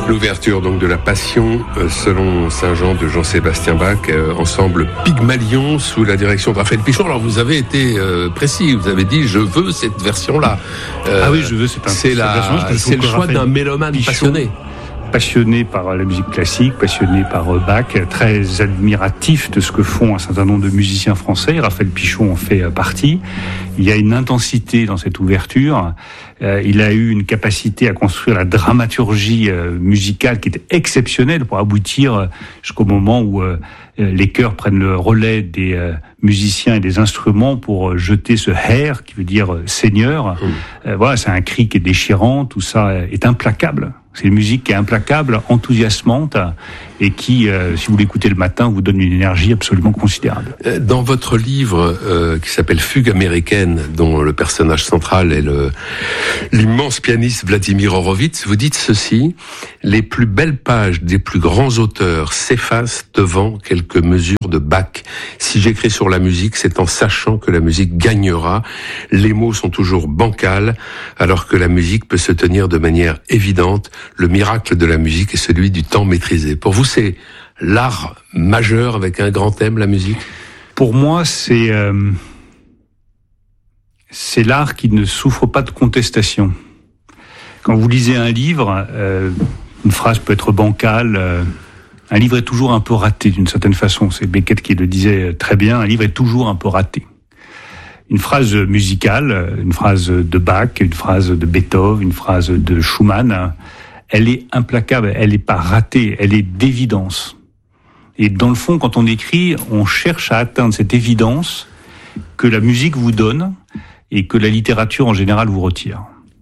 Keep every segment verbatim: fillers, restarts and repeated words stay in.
L'ouverture donc de la Passion euh, selon Saint Jean de Jean-Sébastien Bach, euh, ensemble Pygmalion sous la direction de Raphaël Pichon. Alors vous avez été euh, précis, vous avez dit je veux cette version-là. Euh, ah oui, je veux cette, c'est cette la, version. C'est le choix Raphaël d'un mélomane Pichon, passionné. Passionné par la musique classique, passionné par Bach, très admiratif de ce que font un certain nombre de musiciens français. Raphaël Pichon en fait partie. Il y a une intensité dans cette ouverture. Euh, il a eu une capacité à construire la dramaturgie euh, musicale qui était exceptionnelle pour aboutir euh, jusqu'au moment où euh, les chœurs prennent le relais des euh, musiciens et des instruments pour euh, jeter ce Herr, qui veut dire euh, Seigneur. Mmh. Euh, voilà, c'est un cri qui est déchirant. Tout ça est implacable. C'est une musique qui est implacable, enthousiasmante et qui, euh, si vous l'écoutez le matin, vous donne une énergie absolument considérable. Dans votre livre euh, qui s'appelle Fugue américaine, dont le personnage central est le, l'immense pianiste Vladimir Horowitz, vous dites ceci: les plus belles pages des plus grands auteurs s'effacent devant quelques mesures de Bach. Si j'écris sur la musique, c'est en sachant que la musique gagnera. Les mots sont toujours bancals, alors que la musique peut se tenir de manière évidente. Le miracle de la musique est celui du temps maîtrisé. Pour vous, c'est l'art majeur avec un grand thème, la musique ? Pour moi, c'est euh, c'est l'art qui ne souffre pas de contestation. Quand vous lisez un livre, euh, une phrase peut être bancale. Euh, un livre est toujours un peu raté d'une certaine façon. C'est Beckett qui le disait très bien. Un livre est toujours un peu raté. Une phrase musicale, une phrase de Bach, une phrase de Beethoven, une phrase de Schumann, elle est implacable, elle n'est pas ratée, elle est d'évidence. Et dans le fond, quand on écrit, on cherche à atteindre cette évidence que la musique vous donne et que la littérature en général vous retire.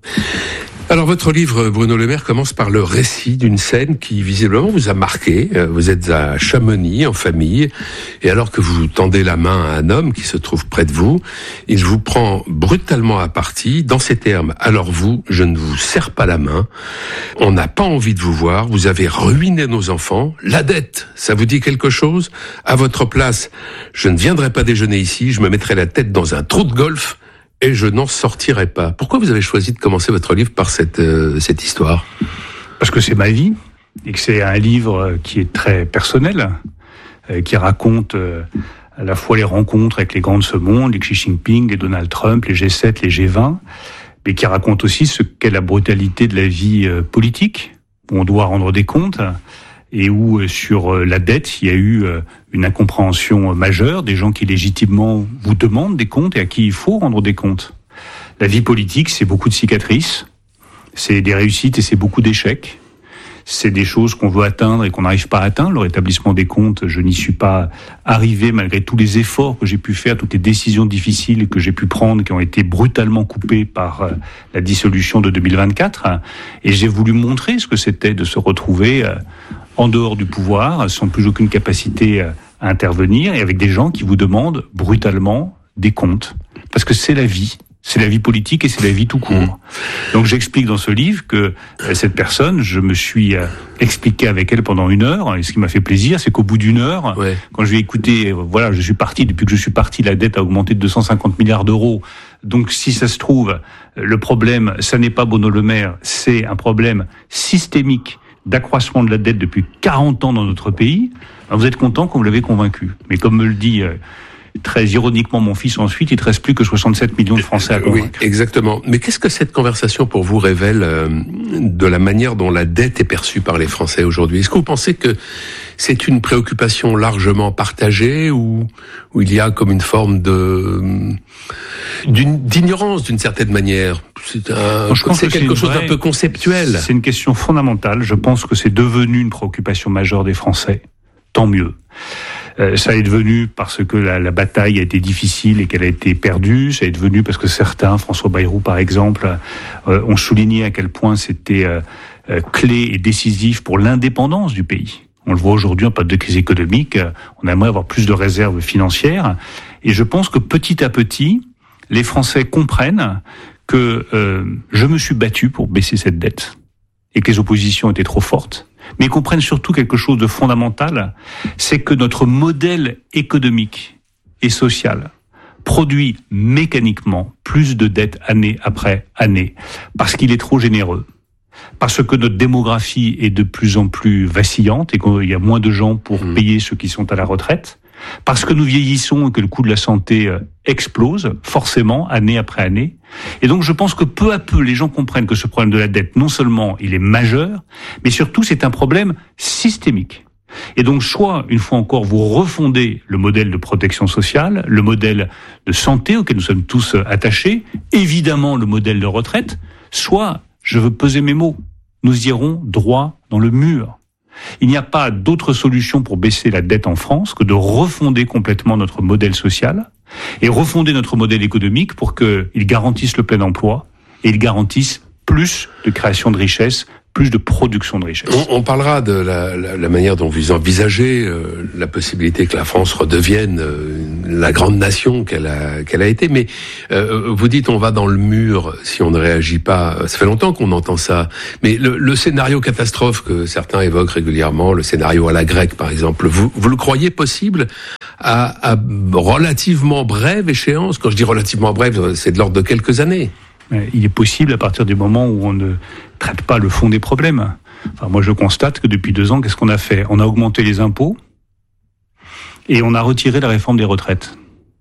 Alors votre livre, Bruno Le Maire, commence par le récit d'une scène qui visiblement vous a marqué. Vous êtes à Chamonix en famille et alors que vous tendez la main à un homme qui se trouve près de vous, il vous prend brutalement à partie dans ces termes: alors vous, je ne vous serre pas la main, on n'a pas envie de vous voir, vous avez ruiné nos enfants, la dette, ça vous dit quelque chose? À votre place, je ne viendrai pas déjeuner ici, je me mettrai la tête dans un trou de golf et je n'en sortirai pas. Pourquoi vous avez choisi de commencer votre livre par cette, euh, cette histoire ? Parce que c'est ma vie, et que c'est un livre qui est très personnel, euh, qui raconte euh, à la fois les rencontres avec les grands de ce monde, les Xi Jinping, les Donald Trump, les G sept, les G vingt, mais qui raconte aussi ce qu'est la brutalité de la vie euh, politique, où on doit rendre des comptes, et où, euh, sur euh, la dette, il y a eu euh, une incompréhension majeure, des gens qui légitimement vous demandent des comptes et à qui il faut rendre des comptes. La vie politique, c'est beaucoup de cicatrices, c'est des réussites et c'est beaucoup d'échecs. C'est des choses qu'on veut atteindre et qu'on n'arrive pas à atteindre. Le rétablissement des comptes, je n'y suis pas arrivé malgré tous les efforts que j'ai pu faire, toutes les décisions difficiles que j'ai pu prendre, qui ont été brutalement coupées par la dissolution de deux mille vingt-quatre. Et j'ai voulu montrer ce que c'était de se retrouver en dehors du pouvoir, sans plus aucune capacité à intervenir, et avec des gens qui vous demandent brutalement des comptes. Parce que c'est la vie. C'est la vie politique et c'est la vie tout court. Mmh. Donc j'explique dans ce livre que euh, cette personne, je me suis euh, expliqué avec elle pendant une heure, et ce qui m'a fait plaisir, c'est qu'au bout d'une heure, ouais. quand je lui ai écouté, euh, voilà, je suis parti, depuis que je suis parti, la dette a augmenté de deux cent cinquante milliards d'euros. Donc si ça se trouve, le problème, ça n'est pas Bruno Le Maire, c'est un problème systémique d'accroissement de la dette depuis quarante ans dans notre pays. Alors vous êtes content qu'on vous l'avez convaincu. Mais comme me le dit... Euh, très ironiquement mon fils ensuite, il ne te reste plus que soixante-sept millions de Français à convaincre. Oui, exactement. Mais qu'est-ce que cette conversation pour vous révèle euh, de la manière dont la dette est perçue par les Français aujourd'hui ? Est-ce que vous pensez que c'est une préoccupation largement partagée ou, ou il y a comme une forme de d'une, d'ignorance d'une certaine manière ? C'est, un, Moi, je pense c'est que quelque c'est chose vraie, d'un peu conceptuel. C'est une question fondamentale. Je pense que c'est devenu une préoccupation majeure des Français. Tant mieux. Euh, ça est devenu parce que la, la bataille a été difficile et qu'elle a été perdue. Ça est devenu parce que certains, François Bayrou par exemple, euh, ont souligné à quel point c'était euh, euh, clé et décisif pour l'indépendance du pays. On le voit aujourd'hui en période de crise économique, euh, on aimerait avoir plus de réserves financières. Et je pense que petit à petit, les Français comprennent que euh, je me suis battu pour baisser cette dette et que les oppositions étaient trop fortes. Mais ils comprennent surtout quelque chose de fondamental, c'est que notre modèle économique et social produit mécaniquement plus de dettes année après année, parce qu'il est trop généreux. parce que notre démographie est de plus en plus vacillante et qu'il y a moins de gens pour mmh. payer ceux qui sont à la retraite, parce que nous vieillissons et que le coût de la santé explose, forcément, année après année. Et donc, je pense que peu à peu, les gens comprennent que ce problème de la dette, non seulement il est majeur, mais surtout, c'est un problème systémique. Et donc, soit, une fois encore, vous refondez le modèle de protection sociale, le modèle de santé auquel nous sommes tous attachés, évidemment le modèle de retraite, soit, je veux peser mes mots, nous irons droit dans le mur. Il n'y a pas d'autre solution pour baisser la dette en France que de refonder complètement notre modèle social et refonder notre modèle économique pour qu'il garantisse le plein emploi et il garantisse plus de création de richesses, plus de production de richesses. On, on parlera de la, la, la manière dont vous envisagez euh, la possibilité que la France redevienne euh, la grande nation qu'elle a, qu'elle a été, mais euh, vous dites on va dans le mur si on ne réagit pas. Ça fait longtemps qu'on entend ça, mais le, le scénario catastrophe que certains évoquent régulièrement, le scénario à la grecque par exemple, vous, vous le croyez possible à, à relativement brève échéance? Quand je dis relativement brève, c'est de l'ordre de quelques années. Il est possible à partir du moment où on ne traite pas le fond des problèmes. Enfin, moi, je constate que depuis deux ans, qu'est-ce qu'on a fait? On a augmenté les impôts et on a retiré la réforme des retraites.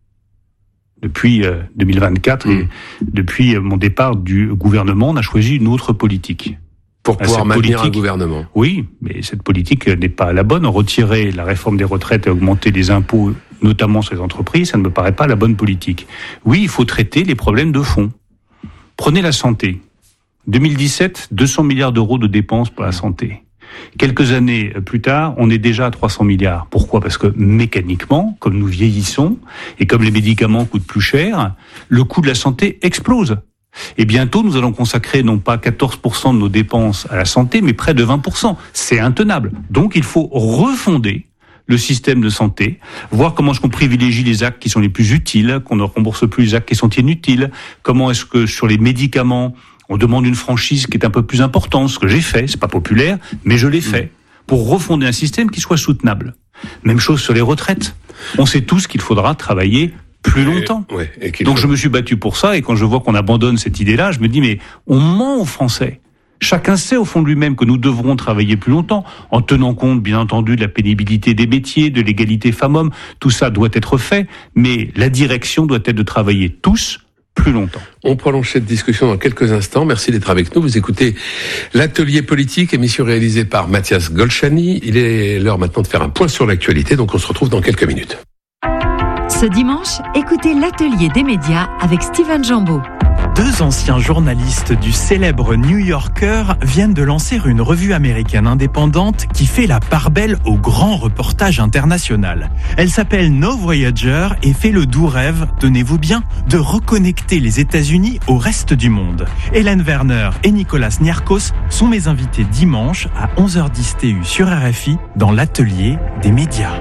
Depuis euh, deux mille vingt-quatre mmh. et depuis mon départ du gouvernement, on a choisi une autre politique. Pour pouvoir cette maintenir politique, un gouvernement. Oui, mais cette politique n'est pas la bonne. Retirer la réforme des retraites et augmenter les impôts, notamment sur les entreprises, ça ne me paraît pas la bonne politique. Oui, il faut traiter les problèmes de fond. Prenez la santé. deux mille dix-sept, deux cents milliards d'euros de dépenses pour la santé. Quelques années plus tard, on est déjà à trois cents milliards. Pourquoi? Parce que mécaniquement, comme nous vieillissons et comme les médicaments coûtent plus cher, le coût de la santé explose. Et bientôt, nous allons consacrer non pas quatorze pour cent de nos dépenses à la santé, mais près de vingt pour cent. C'est intenable. Donc, il faut refonder le système de santé, voir comment est-ce qu'on privilégie les actes qui sont les plus utiles, qu'on ne rembourse plus les actes qui sont inutiles, comment est-ce que sur les médicaments, on demande une franchise qui est un peu plus importante, ce que j'ai fait, c'est pas populaire, mais je l'ai fait, pour refonder un système qui soit soutenable. Même chose sur les retraites. On sait tous qu'il faudra travailler plus longtemps. Et, ouais, et Donc faut... je me suis battu pour ça, et quand je vois qu'on abandonne cette idée-là, je me dis, mais on ment aux Français. Chacun sait au fond de lui-même que nous devrons travailler plus longtemps, en tenant compte, bien entendu, de la pénibilité des métiers, de l'égalité femmes-hommes. Tout ça doit être fait, mais la direction doit être de travailler tous plus longtemps. On prolonge cette discussion dans quelques instants. Merci d'être avec nous. Vous écoutez l'Atelier Politique, émission réalisée par Mathias Golchani. Il est l'heure maintenant de faire un point sur l'actualité, donc on se retrouve dans quelques minutes. Ce dimanche, écoutez l'Atelier des médias avec Steven Jambeau. Deux anciens journalistes du célèbre New Yorker viennent de lancer une revue américaine indépendante qui fait la part belle au grand reportage international. Elle s'appelle No Voyager et fait le doux rêve, tenez-vous bien, de reconnecter les États-Unis au reste du monde. Hélène Werner et Nicolas Niarchos sont mes invités dimanche à onze heures dix T U sur R F I dans l'Atelier des médias.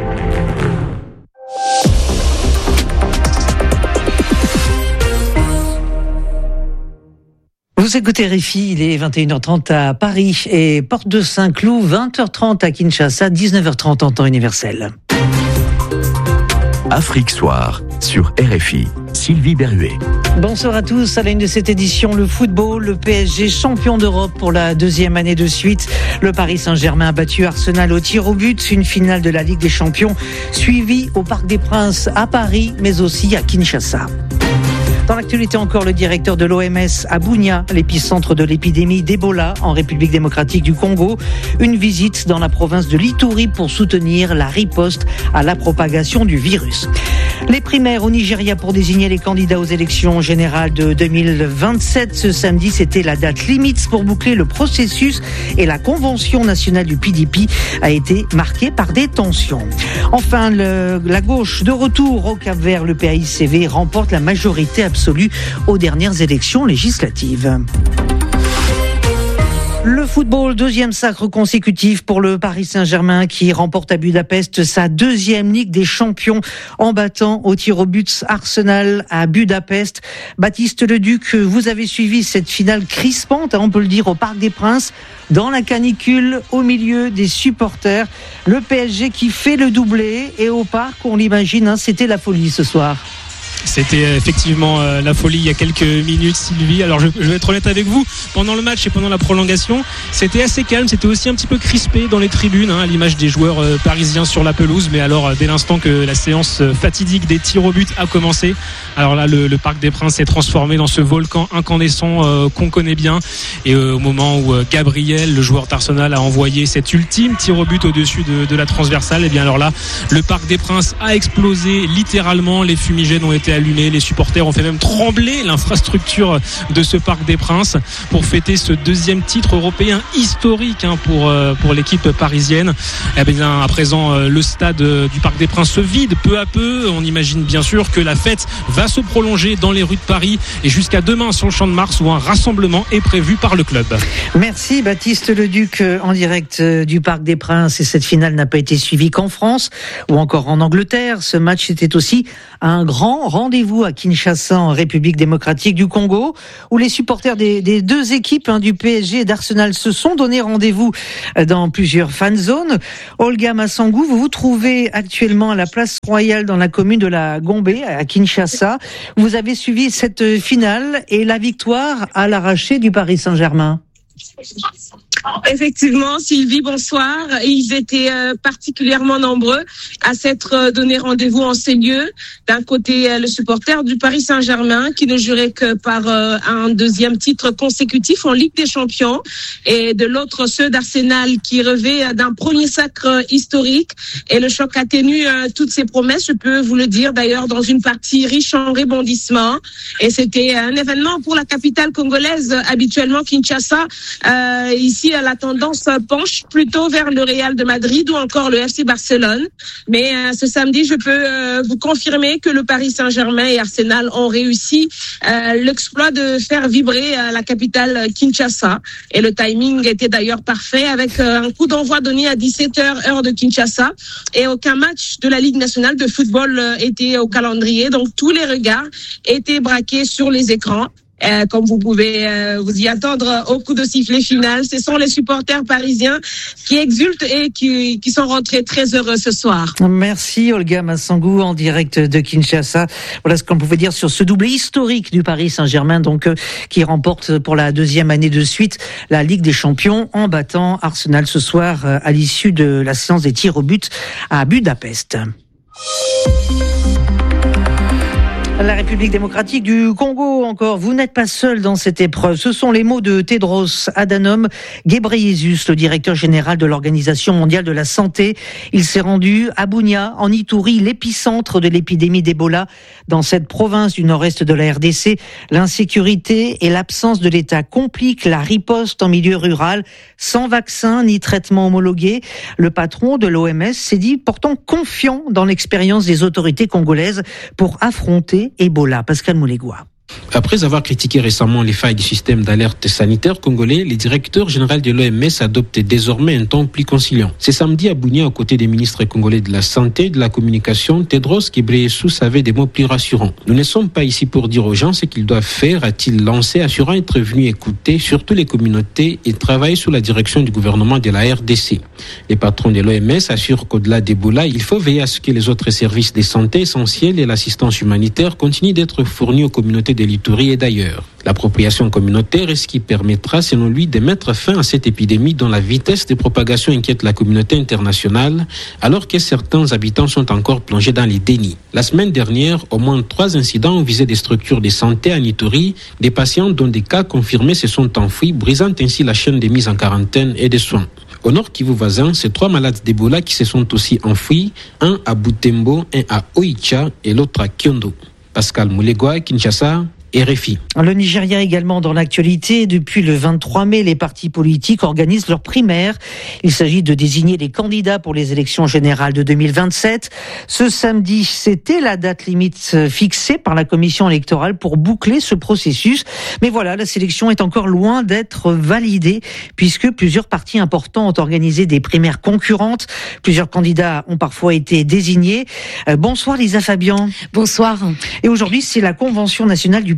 Vous écoutez R F I, il est vingt et une heures trente à Paris et Porte de Saint-Cloud, vingt heures trente à Kinshasa, dix-neuf heures trente en temps universel. Afrique Soir sur R F I. Sylvie Berruet. Bonsoir à tous. À la une de cette édition, le football, le P S G champion d'Europe pour la deuxième année de suite. Le Paris Saint-Germain a battu Arsenal au tir au but. Une finale de la Ligue des Champions suivie au Parc des Princes à Paris, mais aussi à Kinshasa. Dans l'actualité encore, le directeur de l'O M S à Bunia, l'épicentre de l'épidémie d'Ebola en République démocratique du Congo. Une visite dans la province de l'Ituri pour soutenir la riposte à la propagation du virus. Les primaires au Nigeria pour désigner les candidats aux élections générales de deux mille vingt-sept. Ce samedi, c'était la date limite pour boucler le processus et la convention nationale du P D P a été marquée par des tensions. Enfin, le, la gauche de retour au Cap-Vert, le P A I C V remporte la majorité absolue aux dernières élections législatives. Le football, deuxième sacre consécutif pour le Paris Saint-Germain qui remporte à Budapest sa deuxième Ligue des Champions en battant au tir au but Arsenal à Budapest. Baptiste Leduc, vous avez suivi cette finale crispante, on peut le dire, au Parc des Princes, dans la canicule, au milieu des supporters. Le P S G qui fait le doublé et au Parc, on l'imagine, hein, c'était la folie ce soir. c'était effectivement euh, la folie il y a quelques minutes, Sylvie. Alors je, je vais être honnête avec vous, pendant le match et pendant la prolongation, c'était assez calme, c'était aussi un petit peu crispé dans les tribunes, hein, à l'image des joueurs euh, parisiens sur la pelouse. Mais alors, euh, dès l'instant que la séance euh, fatidique des tirs au but a commencé, alors là, le, le Parc des Princes s'est transformé dans ce volcan incandescent euh, qu'on connaît bien. Et euh, au moment où euh, Gabriel, le joueur d'Arsenal, a envoyé cet ultime tir au but au-dessus de, de la transversale, et bien alors là, le Parc des Princes a explosé littéralement. Les fumigènes ont été allumés, les supporters ont fait même trembler l'infrastructure de ce Parc des Princes pour fêter ce deuxième titre européen historique hein, pour euh, pour l'équipe parisienne. Et bien à présent, euh, le stade euh, du Parc des Princes se vide peu à peu. On imagine bien sûr que la fête va se prolonger dans les rues de Paris et jusqu'à demain sur le Champ de Mars où un rassemblement est prévu par le club. Merci Baptiste Leduc en direct du Parc des Princes. Et cette finale n'a pas été suivie qu'en France ou encore en Angleterre. Ce match était aussi un grand rendez-vous à Kinshasa en République démocratique du Congo où les supporters des, des deux équipes hein, du P S G et d'Arsenal se sont donné rendez-vous dans plusieurs fan zones. Olga Massangou, vous vous trouvez actuellement à la place royale dans la commune de la Gombe à Kinshasa. Vous avez suivi cette finale et la victoire à l'arraché du Paris Saint-Germain. Effectivement, Sylvie, bonsoir. Ils étaient euh, particulièrement nombreux à s'être euh, donné rendez-vous en ces lieux. D'un côté, euh, le supporter du Paris Saint-Germain qui ne jurait que par euh, un deuxième titre consécutif en Ligue des Champions, et de l'autre ceux d'Arsenal qui rêvaient d'un premier sacre historique. Et le choc a tenu euh, toutes ces promesses, je peux vous le dire d'ailleurs, dans une partie riche en rebondissements. Et c'était un événement pour la capitale congolaise. Habituellement, Kinshasa, euh, ici, la tendance penche plutôt vers le Real de Madrid ou encore le F C Barcelone. Mais euh, ce samedi, je peux euh, vous confirmer que le Paris Saint-Germain et Arsenal ont réussi euh, l'exploit de faire vibrer euh, la capitale Kinshasa. Et le timing était d'ailleurs parfait avec euh, un coup d'envoi donné à dix-sept heures heure de Kinshasa. Et aucun match de la Ligue nationale de football euh, était au calendrier. Donc tous les regards étaient braqués sur les écrans. Euh, comme vous pouvez euh, vous y attendre au coup de sifflet final. Ce sont les supporters parisiens qui exultent et qui, qui sont rentrés très heureux ce soir. Merci Olga Massangou en direct de Kinshasa. Voilà ce qu'on pouvait dire sur ce doublé historique du Paris Saint-Germain, donc euh, qui remporte pour la deuxième année de suite la Ligue des Champions en battant Arsenal ce soir euh, à l'issue de la séance des tirs au but à Budapest. La République démocratique du Congo encore, vous n'êtes pas seul dans cette épreuve. Ce sont les mots de Tedros Adhanom Ghebreyesus, le directeur général de l'Organisation mondiale de la santé. Il s'est rendu à Bunia, en Ituri, l'épicentre de l'épidémie d'Ebola dans cette province du nord-est de la R D C. L'insécurité et l'absence de l'État compliquent la riposte en milieu rural, sans vaccin ni traitement homologué. Le patron de l'O M S s'est dit pourtant confiant dans l'expérience des autorités congolaises pour affronter Ebola. Pascal Moulégois. Après avoir critiqué récemment les failles du système d'alerte sanitaire congolais, le directeur général de l'O M S adopte désormais un ton plus conciliant. C'est samedi à Bunia, aux côtés des ministres congolais de la Santé et de la Communication, Tedros Ghebreyesus avait des mots plus rassurants. Nous ne sommes pas ici pour dire aux gens ce qu'ils doivent faire, a-t-il lancé, assurant être venu écouter surtout les communautés et travailler sous la direction du gouvernement de la R D C. Les patrons de l'O M S assurent qu'au-delà d'Ebola, il faut veiller à ce que les autres services de santé essentiels et l'assistance humanitaire continuent d'être fournis aux communautés de l'Ituri et d'ailleurs. L'appropriation communautaire est ce qui permettra, selon lui, de mettre fin à cette épidémie dont la vitesse de propagation inquiète la communauté internationale, alors que certains habitants sont encore plongés dans les dénis. La semaine dernière, au moins trois incidents ont visé des structures de santé en Ituri. Des patients dont des cas confirmés se sont enfuis, brisant ainsi la chaîne de mise en quarantaine et de soins. Au nord Kivu voisin, c'est trois malades d'Ebola qui se sont aussi enfouis, un à Butembo, un à Oicha et l'autre à Kyondo. Pascal Moulégois, Kinshasa, R F I. Le Nigeria également dans l'actualité. Depuis le vingt-trois mai, les partis politiques organisent leurs primaires. Il s'agit de désigner les candidats pour les élections générales de deux mille vingt-sept. Ce samedi, c'était la date limite fixée par la commission électorale pour boucler ce processus. Mais voilà, la sélection est encore loin d'être validée puisque plusieurs partis importants ont organisé des primaires concurrentes. Plusieurs candidats ont parfois été désignés. Euh, bonsoir Lisa Fabian. Bonsoir. Et aujourd'hui, c'est la Convention nationale du P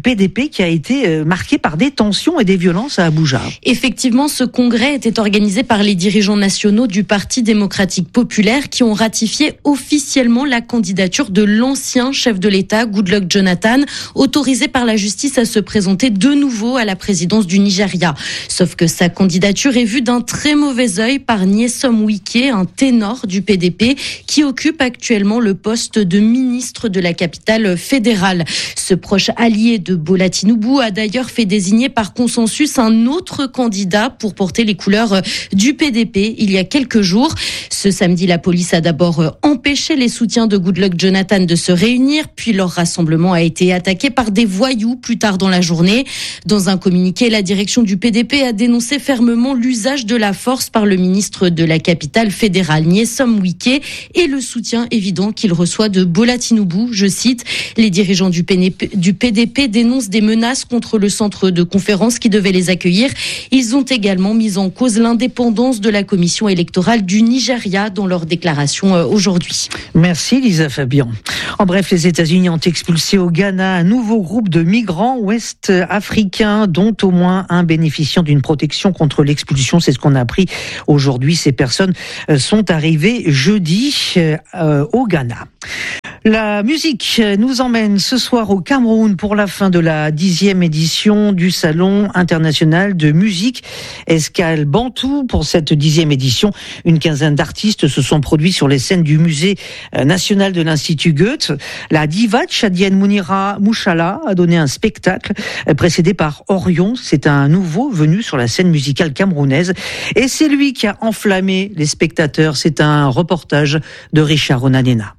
P D P qui a été marqué par des tensions et des violences à Abuja. Effectivement, ce congrès était organisé par les dirigeants nationaux du Parti démocratique populaire qui ont ratifié officiellement la candidature de l'ancien chef de l'État, Goodluck Jonathan, autorisé par la justice à se présenter de nouveau à la présidence du Nigeria. Sauf que sa candidature est vue d'un très mauvais œil par Nyesom Wike, un ténor du P D P, qui occupe actuellement le poste de ministre de la capitale fédérale. Ce proche allié de Bola Tinubu a d'ailleurs fait désigner par consensus un autre candidat pour porter les couleurs du P D P il y a quelques jours. Ce samedi, la police a d'abord empêché les soutiens de Goodluck Jonathan de se réunir, puis leur rassemblement a été attaqué par des voyous plus tard dans la journée. Dans un communiqué, la direction du P D P a dénoncé fermement l'usage de la force par le ministre de la capitale fédérale, Nyesom Wike, et le soutien évident qu'il reçoit de Bola Tinubu. Je cite, les dirigeants du P D P dénoncent des menaces contre le centre de conférence qui devait les accueillir. Ils ont également mis en cause l'indépendance de la commission électorale du Nigeria dans leur déclaration aujourd'hui. Merci Lisa Fabian. En bref, les États-Unis ont expulsé au Ghana un nouveau groupe de migrants ouest-africains, dont au moins un bénéficiant d'une protection contre l'expulsion. C'est ce qu'on a appris aujourd'hui. Ces personnes sont arrivées jeudi euh, au Ghana. La musique nous emmène ce soir au Cameroun pour la fin de la dixième édition du Salon international de musique Escale Bantou. Pour cette dixième édition, une quinzaine d'artistes se sont produits sur les scènes du musée national de l'Institut Goethe. La diva tchadienne Mounira Mouchala a donné un spectacle précédé par Orion. C'est un nouveau venu sur la scène musicale camerounaise et c'est lui qui a enflammé les spectateurs. C'est un reportage de Richard Onanena.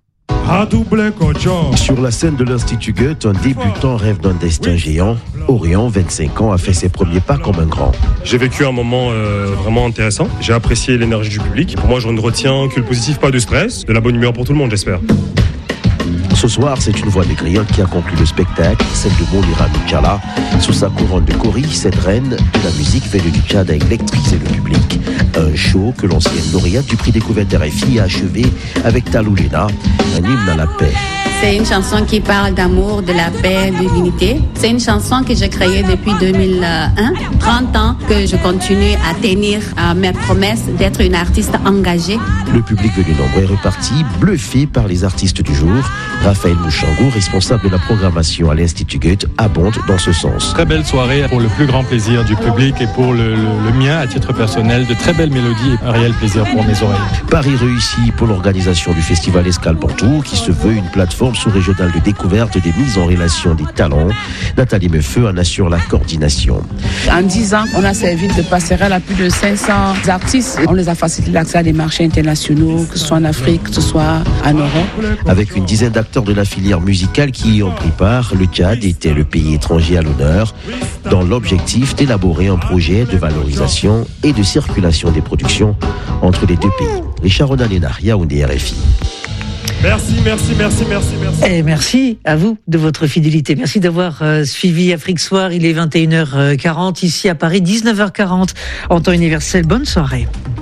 Sur la scène de l'Institut Goethe, un débutant rêve d'un destin géant. Orion, vingt-cinq ans, a fait ses premiers pas comme un grand. J'ai vécu un moment euh, vraiment intéressant. J'ai apprécié l'énergie du public. Pour moi, je ne retiens que le positif, pas de stress, de la bonne humeur pour tout le monde, j'espère. Ce soir, c'est une voix maigriante qui a conclu le spectacle, celle de Mounira Mouchala. Sous sa couronne de Kori, cette reine de la musique venue du Tchad a électrisé le public. Un show que l'ancienne lauréate du prix découverte R F I a achevé avec Taloulena, un hymne à la paix. C'est une chanson qui parle d'amour, de la paix, de l'unité. C'est une chanson que j'ai créée depuis deux mille un, trente ans, que je continue à tenir à mes promesses d'être une artiste engagée. Le public venu nombreux est reparti, bluffé par les artistes du jour. Raphaël Mouchango, responsable de la programmation à l'Institut Goethe, abonde dans ce sens. Très belle soirée pour le plus grand plaisir du public et pour le, le, le mien à titre personnel. De très belles mélodies et un réel plaisir pour mes oreilles. Paris réussi pour l'organisation du festival Escale Bantou, qui se veut une plateforme sous-régionale de découverte des mises en relation des talents. Nathalie Meufeu en assure la coordination. En dix ans, on a servi de passerelle à plus de cinq cents artistes. On les a facilité l'accès à des marchés internationaux, que ce soit en Afrique, que ce soit en Europe. Avec une dizaine d'acteurs de la filière musicale qui y ont pris part, le Tchad était le pays étranger à l'honneur, dans l'objectif d'élaborer un projet de valorisation et de circulation des productions entre les deux pays. Richard Onanena, Yaoundé, R F I. Merci, merci, merci, merci, merci. Et merci à vous de votre fidélité. Merci d'avoir euh, suivi Afrique Soir. Il est vingt et une heures quarante ici à Paris, dix-neuf heures quarante en temps universel. Bonne soirée.